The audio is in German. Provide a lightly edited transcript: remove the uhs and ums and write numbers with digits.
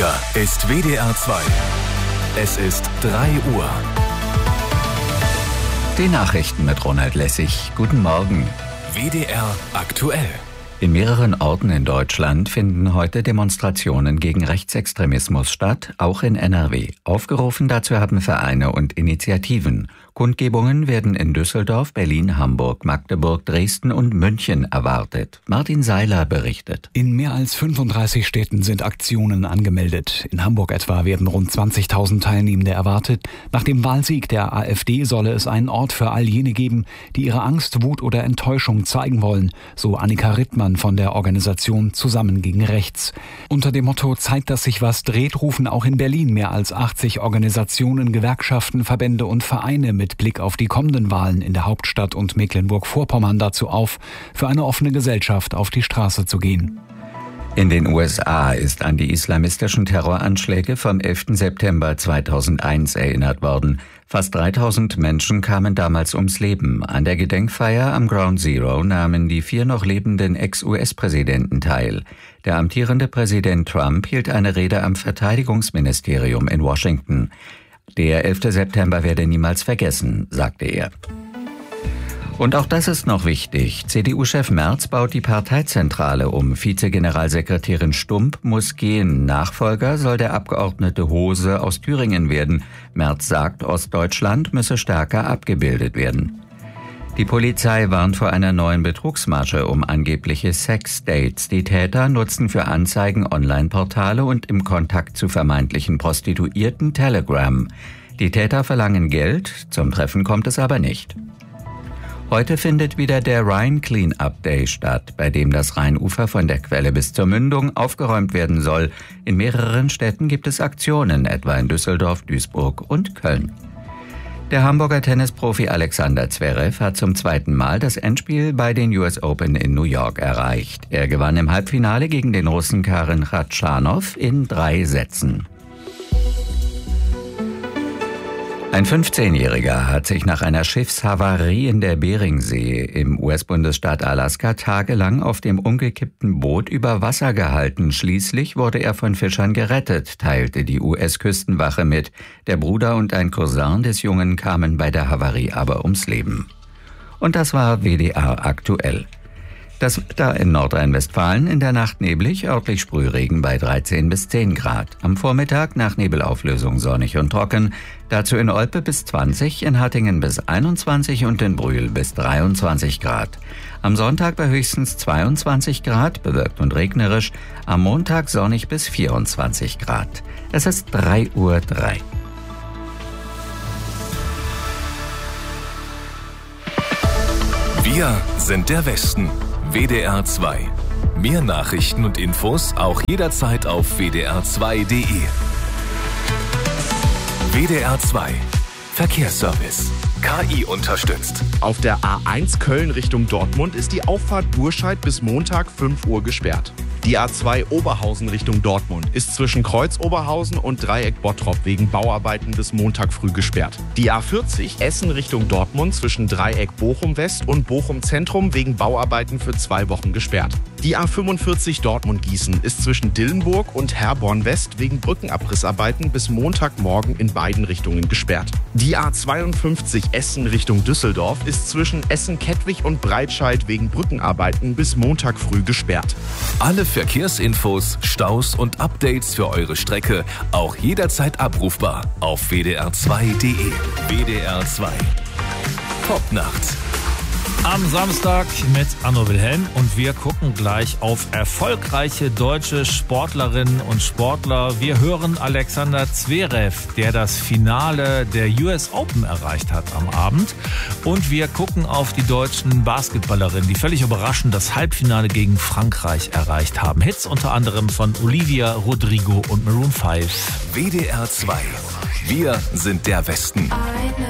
Hier ist WDR 2. Es ist 3 Uhr. Die Nachrichten mit Ronald Lessig. Guten Morgen. WDR aktuell. In mehreren Orten in Deutschland finden heute Demonstrationen gegen Rechtsextremismus statt, auch in NRW. Aufgerufen dazu haben Vereine und Initiativen. Kundgebungen werden in Düsseldorf, Berlin, Hamburg, Magdeburg, Dresden und München erwartet. Martin Seiler berichtet. In mehr als 35 Städten sind Aktionen angemeldet. In Hamburg etwa werden rund 20.000 Teilnehmende erwartet. Nach dem Wahlsieg der AfD solle es einen Ort für all jene geben, die ihre Angst, Wut oder Enttäuschung zeigen wollen, so Annika Rittmann von der Organisation Zusammen gegen Rechts. Unter dem Motto Zeit, dass sich was dreht, rufen auch in Berlin mehr als 80 Organisationen, Gewerkschaften, Verbände und Vereine mit Blick auf die kommenden Wahlen in der Hauptstadt und Mecklenburg-Vorpommern dazu auf, für eine offene Gesellschaft auf die Straße zu gehen. In den USA ist an die islamistischen Terroranschläge vom 11. September 2001 erinnert worden. Fast 3000 Menschen kamen damals ums Leben. An der Gedenkfeier am Ground Zero nahmen die 4 noch lebenden Ex-US-Präsidenten teil. Der amtierende Präsident Trump hielt eine Rede am Verteidigungsministerium in Washington. Der 11. September werde niemals vergessen, sagte er. Und auch das ist noch wichtig. CDU-Chef Merz baut die Parteizentrale um. Vizegeneralsekretärin Stump muss gehen. Nachfolger soll der Abgeordnete Hose aus Thüringen werden. Merz sagt, Ostdeutschland müsse stärker abgebildet werden. Die Polizei warnt vor einer neuen Betrugsmasche um angebliche Sex-Dates. Die Täter nutzen für Anzeigen Online-Portale und im Kontakt zu vermeintlichen Prostituierten Telegram. Die Täter verlangen Geld, zum Treffen kommt es aber nicht. Heute findet wieder der Rhine Clean-Up Day statt, bei dem das Rheinufer von der Quelle bis zur Mündung aufgeräumt werden soll. In mehreren Städten gibt es Aktionen, etwa in Düsseldorf, Duisburg und Köln. Der Hamburger Tennisprofi Alexander Zverev hat zum 2. Mal das Endspiel bei den US Open in New York erreicht. Er gewann im Halbfinale gegen den Russen Karen Khachanov in 3 Sätzen. Ein 15-Jähriger hat sich nach einer Schiffshavarie in der Beringsee im US-Bundesstaat Alaska tagelang auf dem umgekippten Boot über Wasser gehalten. Schließlich wurde er von Fischern gerettet, teilte die US-Küstenwache mit. Der Bruder und ein Cousin des Jungen kamen bei der Havarie aber ums Leben. Und das war WDR aktuell. Das Wetter in Nordrhein-Westfalen: in der Nacht neblig, örtlich Sprühregen bei 13 bis 10 Grad. Am Vormittag nach Nebelauflösung sonnig und trocken. Dazu in Olpe bis 20, in Hattingen bis 21 und in Brühl bis 23 Grad. Am Sonntag bei höchstens 22 Grad, bewölkt und regnerisch. Am Montag sonnig bis 24 Grad. Es ist 3:03 Uhr. Wir sind der Westen. WDR 2. Mehr Nachrichten und Infos auch jederzeit auf wdr2.de. WDR 2. Verkehrsservice. KI unterstützt. Auf der A1 Köln Richtung Dortmund ist die Auffahrt Burscheid bis Montag 5 Uhr gesperrt. Die A2 Oberhausen Richtung Dortmund ist zwischen Kreuz Oberhausen und Dreieck Bottrop wegen Bauarbeiten bis Montag früh gesperrt. Die A40 Essen Richtung Dortmund zwischen Dreieck Bochum West und Bochum Zentrum wegen Bauarbeiten für 2 Wochen gesperrt. Die A45 Dortmund-Gießen ist zwischen Dillenburg und Herborn West wegen Brückenabrissarbeiten bis Montagmorgen in beiden Richtungen gesperrt. Die A52 Essen Richtung Düsseldorf ist zwischen Essen-Kettwig und Breitscheid wegen Brückenarbeiten bis Montag früh gesperrt. Alle Verkehrsinfos, Staus und Updates für eure Strecke auch jederzeit abrufbar auf wdr2.de. WDR 2. Top-Nacht. Am Samstag mit Anno Wilhelm und wir gucken gleich auf erfolgreiche deutsche Sportlerinnen und Sportler. Wir hören Alexander Zverev, der das Finale der US Open erreicht hat am Abend. Und wir gucken auf die deutschen Basketballerinnen, die völlig überraschend das Halbfinale gegen Frankreich erreicht haben. Hits unter anderem von Olivia Rodrigo und Maroon 5. WDR 2. Wir sind der Westen.